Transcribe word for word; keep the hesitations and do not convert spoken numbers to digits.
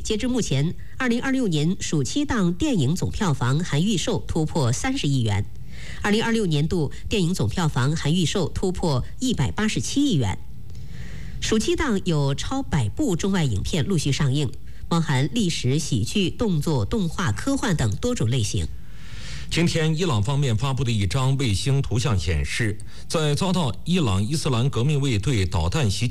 截至目前，二零二六年暑期档电影总票房含预售突破三十亿元。二零二六年度电影总票房含预售突破一百八十七亿元。暑期档有超百部中外影片陆续上映，包含历史、喜剧、动作、动画、科幻等多种类型。 今天，伊朗方面发布的一张卫星图像显示，在遭到伊朗伊斯兰革命卫队导弹袭击